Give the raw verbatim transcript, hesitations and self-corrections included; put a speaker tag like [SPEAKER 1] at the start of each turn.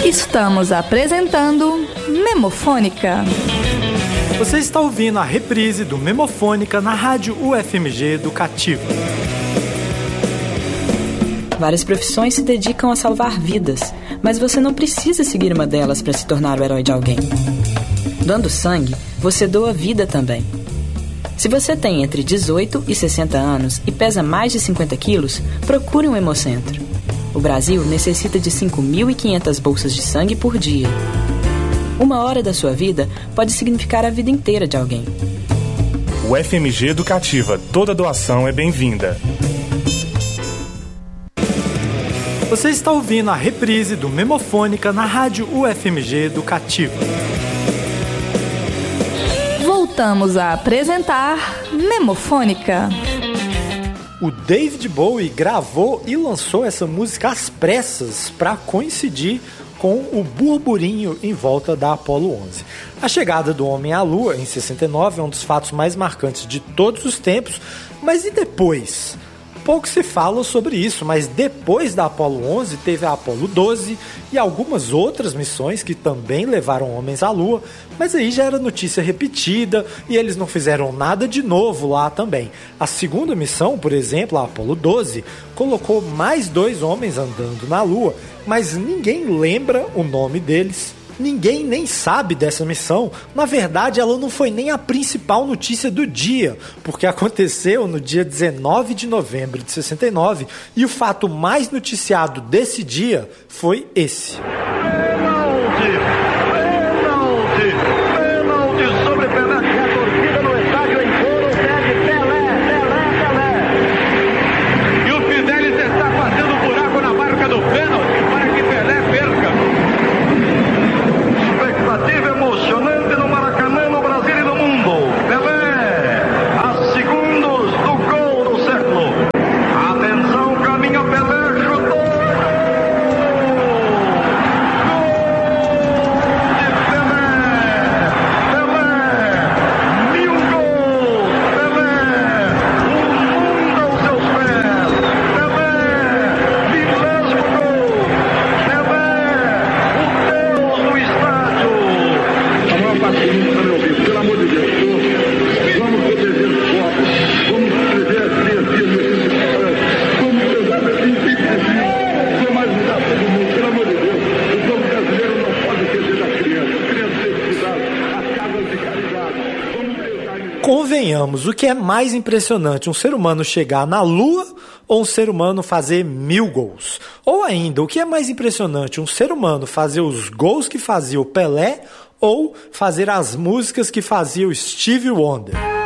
[SPEAKER 1] Estamos apresentando Memofônica.
[SPEAKER 2] Você está ouvindo a reprise do Memofônica na Rádio U F M G Educativa.
[SPEAKER 3] Várias profissões se dedicam a salvar vidas, mas você não precisa seguir uma delas para se tornar o herói de alguém. Doando sangue, você doa vida também. Se você tem entre dezoito e sessenta anos e pesa mais de cinquenta quilos, procure um hemocentro. O Brasil necessita de cinco mil e quinhentas bolsas de sangue por dia. Uma hora da sua vida pode significar a vida inteira de alguém.
[SPEAKER 4] U F M G Educativa, toda doação é bem-vinda.
[SPEAKER 2] Você está ouvindo a reprise do Memofônica na Rádio U F M G Educativa.
[SPEAKER 1] Voltamos a apresentar Memofônica.
[SPEAKER 2] O David Bowie gravou e lançou essa música às pressas para coincidir com o burburinho em volta da Apollo onze. A chegada do homem à Lua, em sessenta e nove, é um dos fatos mais marcantes de todos os tempos, mas e depois? Pouco se fala sobre isso, mas depois da Apollo onze teve a Apollo doze e algumas outras missões que também levaram homens à Lua, mas aí já era notícia repetida e eles não fizeram nada de novo lá também. A segunda missão, por exemplo, a Apollo doze, colocou mais dois homens andando na Lua, mas ninguém lembra o nome deles. Ninguém nem sabe dessa missão. Na verdade, ela não foi nem a principal notícia do dia, porque aconteceu no dia dezenove de novembro de sessenta e nove, e o fato mais noticiado desse dia foi esse.
[SPEAKER 5] Pênalti! Pênalti! Pênalti sobre Pelé! A torcida no estádio em coro pede Pelé! Pelé! Pelé! E o Fidelis está fazendo buraco na marca do pênalti para que Pelé perca. Expectativa emocionante no Maracanã, no Brasil e no mundo. Pelé, a segundos do gol do século. Atenção, caminha Pelé, chutou. Gol de Pelé. Pelé, mil gols. Pelé, o mundo aos seus pés. Pelé, milésimo gol. Pelé, o Deus do estádio. Pelo amor de Deus, vamos proteger os pobres, vamos proteger as criancinhas, vamos cuidar das crianças, sou mais cuidado do mundo, pelo amor de Deus, o povo brasileiro não pode esquecer das crianças, crianças têm que cuidar, as casas de caridade, vamos pensar em...
[SPEAKER 2] Convenhamos, o que é mais impressionante, um ser humano chegar na Lua ou um ser humano fazer mil gols? Ou ainda, o que é mais impressionante, um ser humano fazer os gols que fazia o Pelé ou fazer as músicas que fazia o Stevie Wonder?